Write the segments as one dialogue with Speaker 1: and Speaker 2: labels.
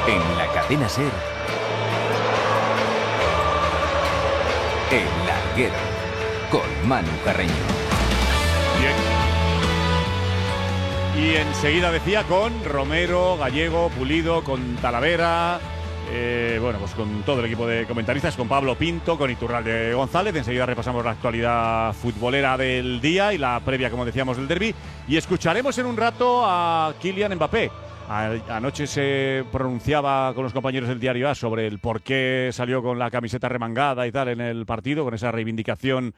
Speaker 1: En la cadena SER, El Larguero, con Manu Carreño.
Speaker 2: Bien. Y enseguida decía con Romero, Gallego, Pulido, con Talavera, pues con todo el equipo de comentaristas, con Pablo Pinto, con Iturralde González. Enseguida repasamos la actualidad futbolera del día y la previa, como decíamos, del derbi. Y escucharemos en un rato a Kylian Mbappé. Anoche se pronunciaba con los compañeros del diario AS sobre el por qué salió con la camiseta remangada y tal en el partido, con esa reivindicación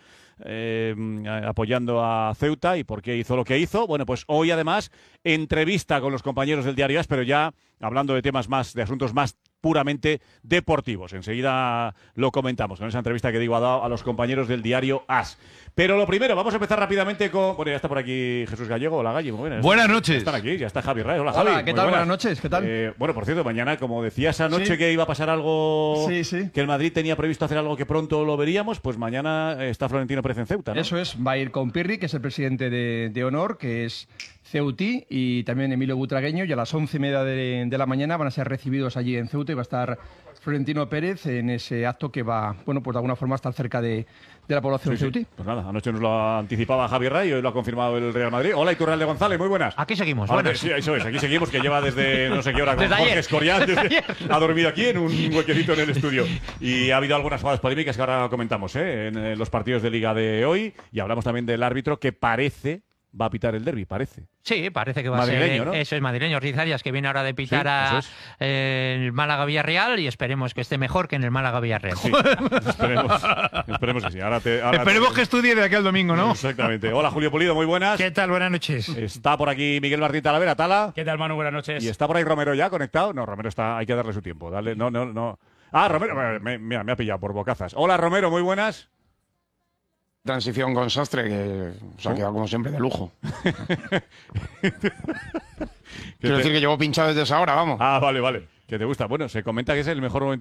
Speaker 2: apoyando a Ceuta y por qué hizo lo que hizo. Bueno, pues hoy además entrevista con los compañeros del diario AS, pero ya hablando de temas más, de asuntos más puramente deportivos. Enseguida lo comentamos con esa entrevista que digo ha dado a los compañeros del diario AS. Pero lo primero, vamos a empezar rápidamente con... Bueno, ya está por aquí Jesús Gallego. Hola, Galli, muy buenas.
Speaker 3: Buenas noches.
Speaker 2: Están aquí, ya está Javi Raez. Hola, Javi.
Speaker 4: Hola, ¿qué tal? Buenas noches, ¿qué tal?
Speaker 2: Bueno, por cierto, mañana, como decías anoche
Speaker 4: Sí.
Speaker 2: que iba a pasar algo,
Speaker 4: Sí.
Speaker 2: que el Madrid tenía previsto hacer algo que pronto lo veríamos, pues mañana está Florentino Pérez en Ceuta, ¿no?
Speaker 4: Eso es, va a ir con Pirri, que es el presidente de Honor, que es ceutí, y también Emilio Butragueño, y a las 11:30 de la mañana van a ser recibidos allí en Ceuta y va a estar Florentino Pérez en ese acto que va, bueno, pues de alguna forma estar cerca de la población ceutí.
Speaker 2: Sí. Pues nada, anoche nos lo anticipaba Javier Ray y hoy lo ha confirmado el Real Madrid. Hola, Iturralde González, muy buenas.
Speaker 5: Aquí seguimos,
Speaker 2: Ahora,
Speaker 5: buenas.
Speaker 2: sí, eso es, aquí seguimos, que lleva desde no sé qué hora con
Speaker 5: Desde
Speaker 2: Jorge
Speaker 5: ayer.
Speaker 2: Escorial,
Speaker 5: Desde ayer.
Speaker 2: ha dormido aquí en un huequecito en el estudio. Y ha habido algunas jugadas polémicas que ahora comentamos en los partidos de Liga de hoy, y hablamos también del árbitro que parece va a pitar el derbi, parece.
Speaker 5: Sí, parece que va
Speaker 2: Madrileño,
Speaker 5: a ser.
Speaker 2: ¿no?
Speaker 5: Eso es madrileño, Riz Arias, que viene ahora de pitar
Speaker 2: Sí,
Speaker 5: a
Speaker 2: eso
Speaker 5: el Málaga-Villarreal y esperemos que esté mejor que en el Málaga-Villarreal.
Speaker 2: Sí, esperemos que sí. Ahora
Speaker 3: Esperemos que estudie de aquí al domingo, ¿no?
Speaker 2: Exactamente. Hola, Julio Pulido, muy buenas.
Speaker 6: ¿Qué tal? Buenas noches.
Speaker 2: Está por aquí Miguel Martín Talavera, Tala.
Speaker 6: ¿Qué tal, Manu? Buenas noches.
Speaker 2: ¿Y está por ahí Romero ya conectado? No, Romero está, hay que darle su tiempo. Dale, no. Ah, Romero, me ha pillado por bocazas. Hola, Romero, muy buenas.
Speaker 7: Transición con Sastre, que se ha quedado como siempre de lujo. Quiero decir que llevo pinchado desde esa hora, vamos.
Speaker 2: Ah, vale. Que te gusta. Bueno, se comenta que es el mejor momento